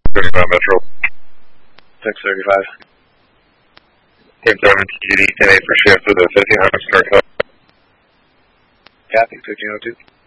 35 Metro. 635. 10-7 TGD, 10-8 for shift with a 1500 start. Copy, 1502.